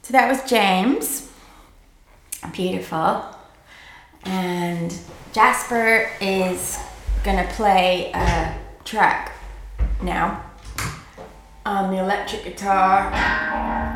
So that was James. Beautiful. And Jasper is gonna play a track now on the electric guitar.